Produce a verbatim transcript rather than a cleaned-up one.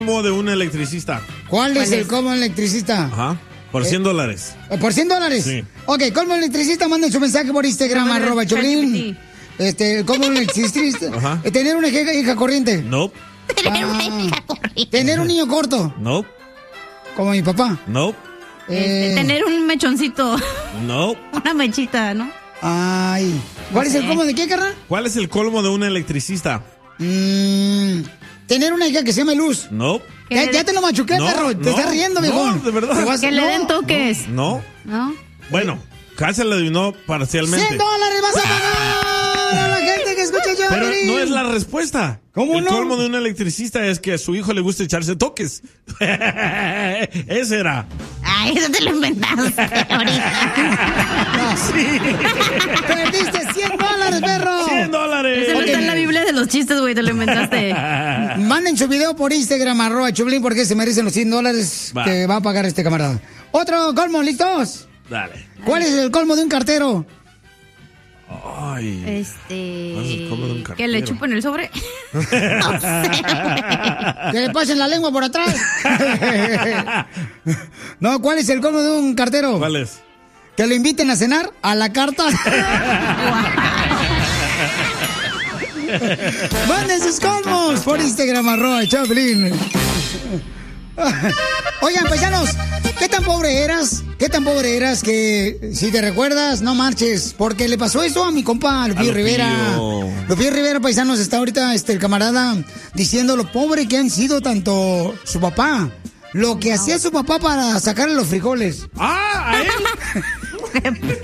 Como de un electricista. ¿Cuál, ¿Cuál es, es el colmo electricista? Ajá. Por cien dólares. Eh, ¿Por cien dólares? Sí. Ok, colmo electricista, manden su mensaje por Instagram, no, arroba Choplin. Este, el colmo electricista. Ajá. Eh, tener una hija, hija corriente. No. Tener Ah, una hija corriente. Tener un niño corto. No. Como mi papá. No. Este, Eh, tener un mechoncito. No. Una mechita, ¿no? Ay. ¿Cuál No es sé. el colmo de qué, carnal? ¿Cuál es el colmo de un electricista? Mm, tener una hija que se llame Luz. No. Ya, ya te lo machuqué, No, perro. Te no, estás riendo, no, viejón. de verdad. Te vas- Que le no. den toques. No. ¿No? Bueno, casi lo adivinó parcialmente. ¡cien dólares vas a ganar a la gente que escucha yo! Pero no es la respuesta. ¿Cómo el no? colmo de un electricista es que a su hijo le gusta echarse toques. Ese era. Ay, eso te lo inventaste ahorita. Sí. ¡Perdiste cien dólares, perro! cien dólares. Eso no está en la Biblia de los chistes, güey, te lo inventaste. Manden su video por Instagram, arroba Choplin, porque se merecen los cien dólares Va. que va a pagar este camarada. Otro colmo, ¿listos? Dale. ¿Cuál es el colmo de un cartero? Ay. Este. No es el colmo de un Que le cartero. chupen el sobre. No sé, güey. Que le pasen la lengua por atrás. No, ¿cuál es el colmo de un cartero? ¿Cuál es? Que lo inviten a cenar a la carta. Manden sus colmos por Instagram, arroba Choplin. Oigan, paisanos, ¿qué tan pobre eras? ¿Qué tan pobre eras que, si te recuerdas, no marches? Porque le pasó eso a mi compa Lupillo A Lupillo. Rivera. Lupillo Rivera, paisanos, está ahorita este, el camarada diciendo lo pobre que han sido tanto su papá. Lo que hacía su papá para sacarle los frijoles. ¡Ah! ¿A él?